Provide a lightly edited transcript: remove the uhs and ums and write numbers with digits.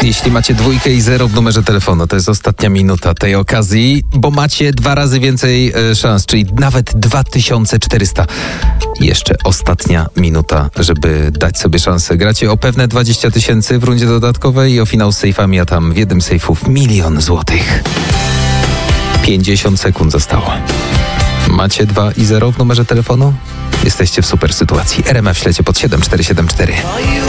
Jeśli macie 2 i 0 w numerze telefonu, to jest ostatnia minuta tej okazji, bo macie 2 razy więcej szans, czyli nawet 2400. Jeszcze ostatnia minuta, żeby dać sobie szansę. Gracie o pewne 20 000 w rundzie dodatkowej i o finał z sejfami, a tam w jednym sejfów 1 000 000 złotych. 50 sekund zostało. Macie 2 i 0 w numerze telefonu? Jesteście w super sytuacji. RMF ślecie pod 7474.